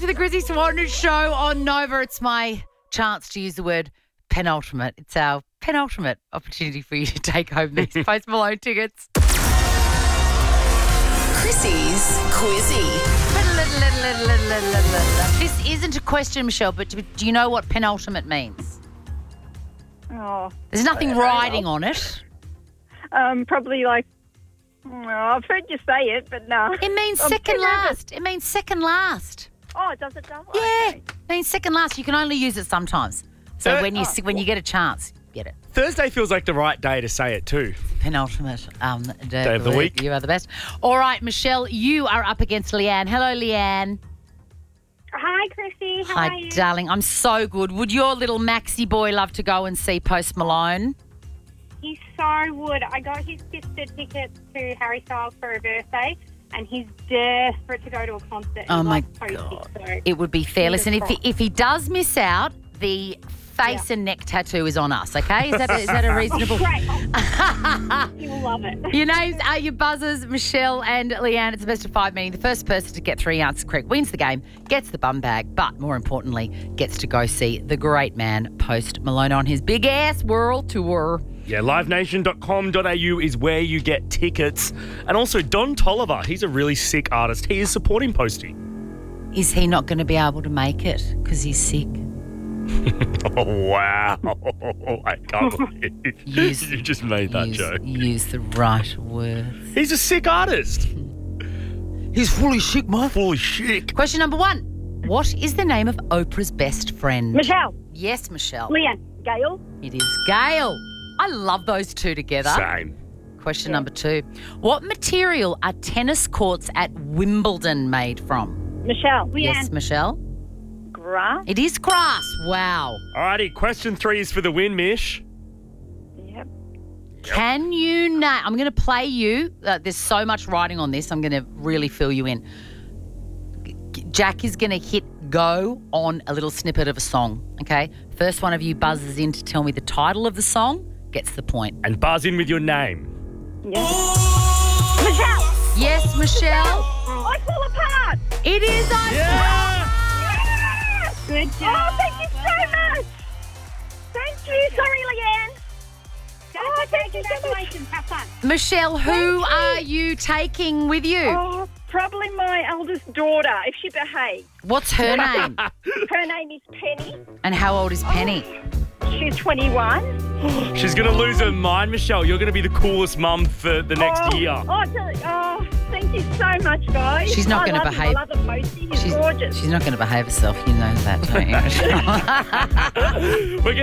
to the Chrissy Swan Show on Nova. It's my chance to use the word penultimate. It's our penultimate opportunity for you to take home these Post Malone tickets. Chrissy's Quizzy. This isn't a question, Michelle, but do you know what penultimate means? Oh, There's nothing riding on it. probably like. I've heard you say it, but no. It means I'm second too nervous. last. It means second last. Oh, does it? Yeah, Okay. it means second last. You can only use it sometimes. So when you get a chance, get it. Thursday feels like the right day to say it too. Penultimate Day of the week. You are the best. All right, Michelle, you are up against Leanne. Hello, Leanne. Hi, Chrissy. How Hi, are you? darling. I'm so good. Would your little Maxi boy love to go and see Post Malone? He so would. I got his sister tickets to Harry Styles for a birthday, and he's desperate to go to a concert. Oh, He my loves Posty, God. so- It would be fair. Listen, Fingers if he does miss out, the face and neck tattoo is on us, okay? Is that a reasonable... Great. He will love it. Your names are your buzzers, Michelle and Leanne. It's a best of 5, meaning the first person to get 3 answers correct wins the game, gets the bum bag, but more importantly, gets to go see the great man, Post Malone, on his big-ass world tour. Yeah, livenation.com.au is where you get tickets. And also Don Tolliver, he's a really sick artist. He is supporting Posty. Is he not going to be able to make it because he's sick? Oh, wow. I can't believe you just made that joke. Use the right words. He's a sick artist. He's fully sick, mate. Fully sick. Question number 1. What is the name of Oprah's best friend? Michelle, Yes, Michelle. Leanne, Gail. It is Gail. I love those two together. Same. Question number 2. What material are tennis courts at Wimbledon made from? Michelle, Yes, Michelle. grass. It is grass. Wow. Alrighty, question 3 is for the win, Mish. Yep. Can you name... I'm going to play you. There's so much writing on this. I'm going to really fill you in. Jack is going to hit go on a little snippet of a song, okay? First one of you buzzes in to tell me the title of the song, gets the point. And buzz in with your name. Yes. Michelle, Yes, Michelle. I fall apart. It is Yeah! Good Oh, job. thank you so much. Thank you. Sorry, Leanne. That's okay. thank you so much. Congratulations. Have fun. Michelle, who are you taking with you? Oh, probably my eldest daughter, if she behaves. What's her name? Her name is Penny. And how old is Penny? She's 21. She's going to lose her mind, Michelle. You're going to be the coolest mum for the next year. Thank you so much, guys. She's not I gonna love him. behave. I love the Posty. He's gorgeous. She's not going to behave herself. You know that, don't you, Michelle? We're